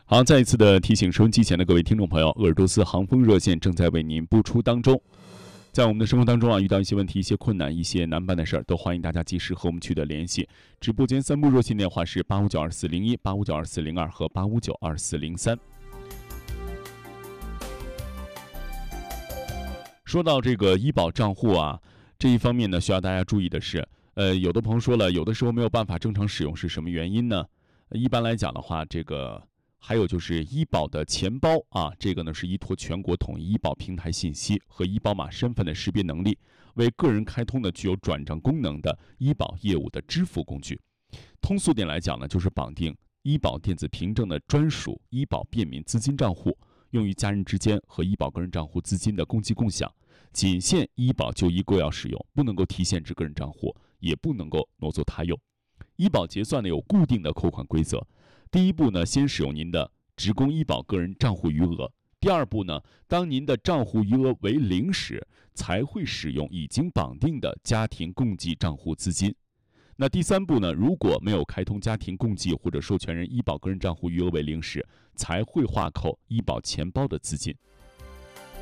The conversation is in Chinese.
好，再一次的提醒收音机前的各位听众朋友，鄂尔多斯航空热线正在为您播出当中。在我们的生活当中啊，遇到一些问题、一些困难、一些难办的事儿，都欢迎大家及时和我们取得联系。直播间3部热线电话是8592401、8592402和8592403。说到这个医保账户啊，这一方面呢，需要大家注意的是，有的朋友说了，有的时候没有办法正常使用是什么原因呢？一般来讲的话，这个还有就是医保的钱包啊，这个呢是依托全国统一医保平台信息和医保码身份的识别能力，为个人开通的具有转账功能的医保业务的支付工具。通俗点来讲呢，就是绑定医保电子凭证的专属医保便民资金账户，用于家人之间和医保个人账户资金的公积共享，仅限医保就医购药使用，不能够提现至个人账户，也不能够挪作他用。医保结算呢有固定的扣款规则，第一步呢，先使用您的职工医保个人账户余额；第二步呢，当您的账户余额为0时，才会使用已经绑定的家庭共济账户资金。那第三步呢，如果没有开通家庭共济或者授权人医保个人账户余额为0时，才会划扣医保钱包的资金。